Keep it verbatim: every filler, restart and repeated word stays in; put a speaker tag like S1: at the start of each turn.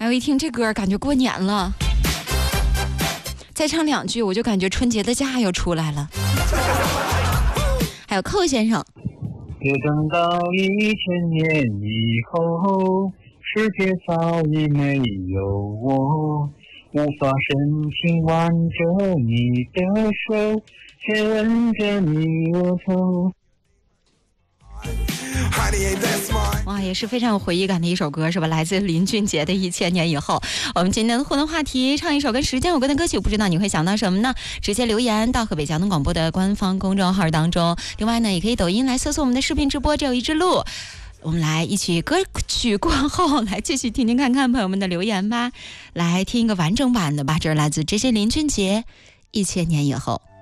S1: 我一听这歌感觉过年了，再唱两句我就感觉春节的假又出来了。还有寇先生，
S2: 别等到一千年以后，世界早已没有我，无法深情挽着你的手，却吻着你额头。
S1: 哇，也是非常有回忆感的一首歌，是吧？来自林俊杰的《一千年以后》。我们今天的互动话题，唱一首跟时间有关的歌曲，不知道你会想到什么呢？直接留言到河北交通广播的官方公众号当中。另外呢，也可以抖音来搜索我们的视频直播，只有一只路。我们来一曲歌曲过后，来继续听听看看朋友们的留言吧。来听一个完整版的吧，这是来自这些林俊杰《一千年以后》。